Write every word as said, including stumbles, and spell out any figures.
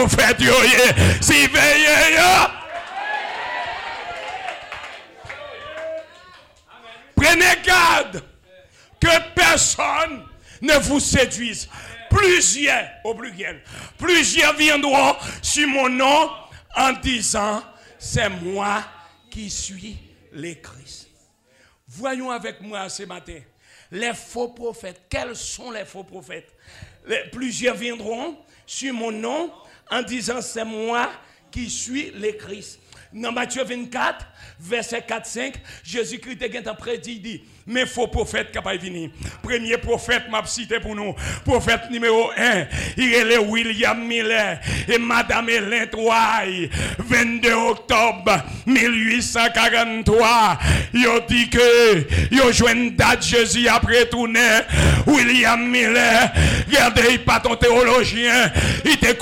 prophète, yo, si veillez, yo. Prenez garde que personne ne vous séduise. Plusieurs, au pluriel, plusieurs viendront sur mon nom en disant, c'est moi qui suis le Christ. Voyons avec moi ce matin, les faux prophètes. Quels sont les faux prophètes? Les, plusieurs viendront sur mon nom en disant, c'est moi qui suis le Christ. Dans Matthieu vingt-quatre, verset quatre cinq, Jésus-Christ a prédit, il dit, mais faux prophète qui va venir. Premier prophète m'a cité pour nous. Prophète numéro un, il est le William Miller et Madame Hélène Troy. vingt-deux octobre mille huit cent quarante-trois, il dit que il a joué une date Jésus après tourner. William Miller, regardez, il pas ton théologien, il était